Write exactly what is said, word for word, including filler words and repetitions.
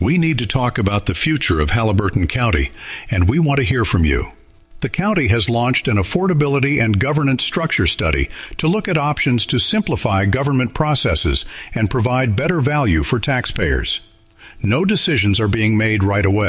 We need to talk about the future of Halliburton County, and we want to hear from you. The county has launched an affordability and governance structure study to look at options to simplify government processes and provide better value for taxpayers. No decisions are being made right away.